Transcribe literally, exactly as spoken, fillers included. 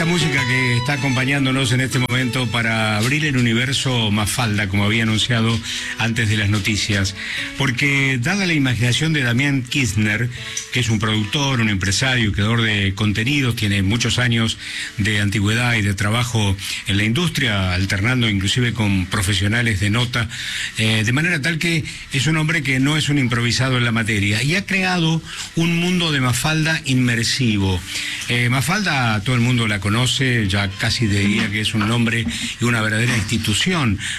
música que está acompañándonos en este momento para abrir el universo Mafalda, como había anunciado antes de las noticias, porque dada la imaginación de Damián Kirchner, que es un productor, un empresario, creador de contenidos, tiene muchos años de antigüedad y de trabajo en la industria, alternando inclusive con profesionales de nota, eh, de manera tal que es un hombre que no es un improvisado en la materia, y ha creado un mundo de Mafalda inmersivo. Eh, Mafalda, todo el mundo la conoce, ya casi diría que es un nombre y una verdadera institución.